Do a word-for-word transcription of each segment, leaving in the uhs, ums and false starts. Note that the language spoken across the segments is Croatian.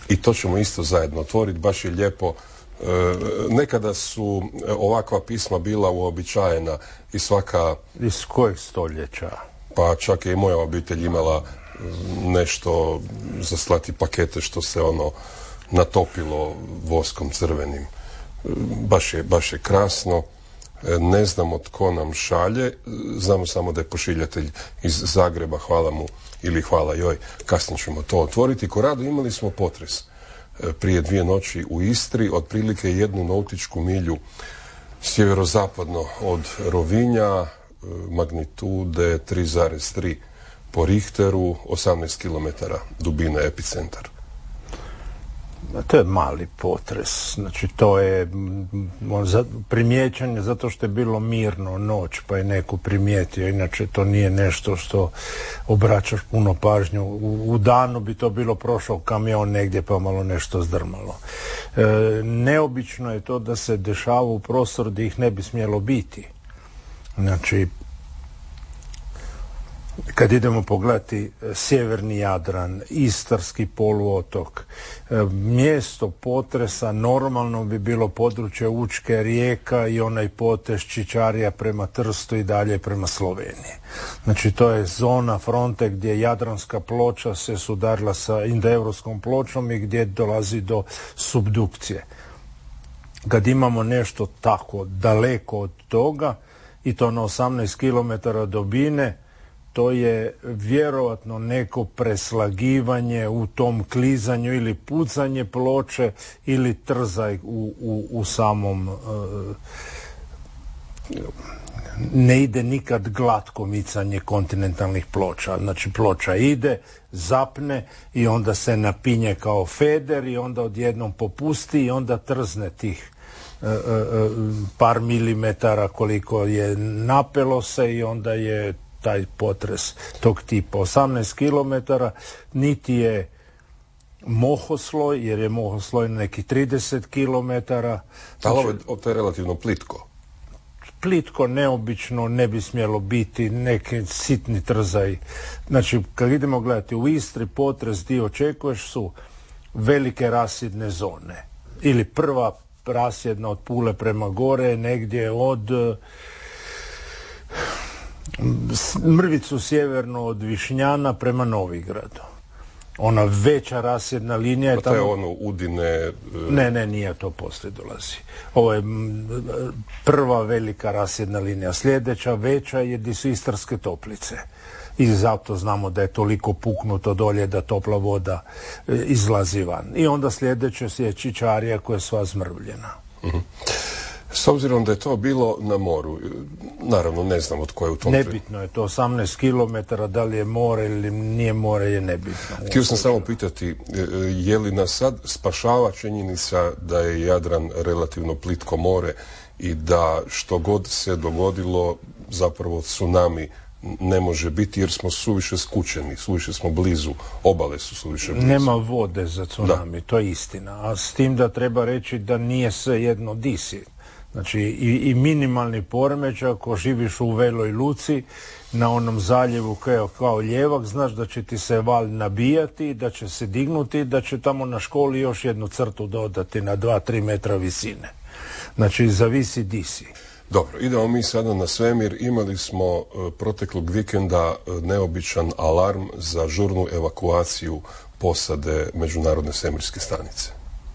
i to ćemo isto zajedno otvoriti. Baš je lijepo. Nekada su ovakva pisma bila uobičajena i svaka... Iz kojeg stoljeća? Pa čak je i moja obitelj imala nešto za slati pakete što se ono natopilo voskom crvenim. Baš je, baš je krasno. Ne znamo tko nam šalje, znamo samo da je pošiljatelj iz Zagreba, hvala mu ili hvala joj, kasnije ćemo to otvoriti. Korado, imali smo potres prije dvije noći u Istri, otprilike jednu nautičku milju sjeverozapadno od Rovinja, magnitude tri zarez tri po Richteru, osamnaest kilometara dubina epicentar. To je mali potres, znači to je primijećanje zato što je bilo mirno noć pa je neko primijetio, inače to nije nešto što obraćaš puno pažnju. U, u danu bi to bilo prošao kamion negdje pa malo nešto zdrmalo. E, neobično je to da se dešava u prostoru gdje ih ne bi smjelo biti. Znači, kad idemo pogledati sjeverni Jadran, Istarski poluotok, mjesto potresa normalno bi bilo područje Učke, Rijeka i onaj potez Čičarija prema Trstu i dalje prema Sloveniji. Znači to je zona fronte gdje Jadranska ploča se sudarila sa indoeuropskom pločom i gdje dolazi do subdukcije. Kad imamo nešto tako daleko od toga i to na osamnaest kilometara dubine, to je vjerojatno neko preslagivanje u tom klizanju ili pucanje ploče ili trzaj u, u, u samom... Uh, ne ide nikad glatko micanje kontinentalnih ploča. Znači ploča ide, zapne i onda se napinje kao feder i onda odjednom popusti i onda trzne tih uh, uh, par milimetara koliko je napelo se i onda je taj potres tog tipa. osamnaest kilometara niti je mohosloj, jer je mohosloj neki trideset kilometara. Ali ovo je, to je relativno plitko. Plitko, neobično, ne bi smjelo biti neki sitni trzaj. Znači, kad idemo gledati u Istri, potres gdje očekuješ su velike rasjedne zone. Ili prva rasjedna od Pule prema gore, negdje od... mrvicu sjeverno od Višnjana prema Novigradu. Ona veća rasjedna linija je tamo... Pa to tamo... je ono Udine... Ne, ne, nije to poslije dolazi. Ovo je prva velika rasjedna linija. Sljedeća veća je gdje su Istarske Toplice. I zato znamo da je toliko puknuto dolje da topla voda izlazi van. I onda sljedeće je Čičarija koja je sva zmrvljena. Uh-huh. S obzirom da je to bilo na moru, naravno ne znamo tko je u tom... Nebitno je to, osamnaest kilometara, da li je more ili nije more je nebitno. Htio sam samo pitati, je li nas sad spašava činjenica da je Jadran relativno plitko more i da što god se dogodilo, zapravo tsunami ne može biti jer smo suviše skučeni, suviše smo blizu, obale su suviše blizu. Nema vode za tsunami, da. To je istina. A s tim da treba reći da nije sve jedno di si. Znači i, i minimalni poremećaj, ako živiš u Veloj Luci, na onom zaljevu kao, kao ljevak, znaš da će ti se val nabijati, da će se dignuti, da će tamo na školi još jednu crtu dodati na dva tri metra visine. Znači zavisi di si. Dobro, idemo mi sada na svemir. Imali smo uh, proteklog vikenda uh, neobičan alarm za žurnu evakuaciju posade Međunarodne svemirske stanice.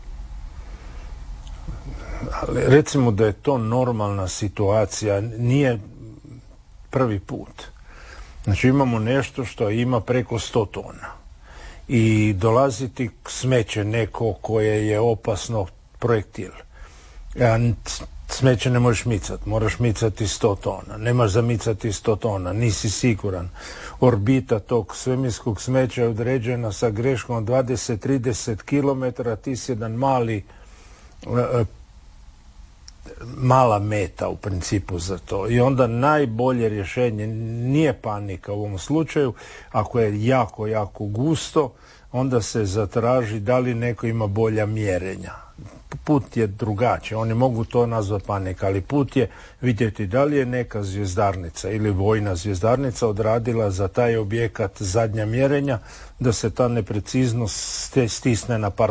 Ali recimo da je to normalna situacija, nije prvi put. Znači imamo nešto što ima preko sto tona i dolaziti smeće neko koje je opasno projektil. Smeće ne možeš micati, moraš micati sto tona, nemaš za micati sto tona, nisi siguran. Orbita tog svemirskog smeća je određena sa greškom dvadeset do trideset kilometara, ti si jedan mali mala meta u principu za to. I onda najbolje rješenje nije panika u ovom slučaju. Ako je jako, jako gusto, onda se zatraži da li neko ima bolja mjerenja. Put je drugačiji. Oni mogu to nazvati panika, ali put je vidjeti da li je neka zvjezdarnica ili vojna zvjezdarnica odradila za taj objekat zadnja mjerenja, da se ta nepreciznost stisne na par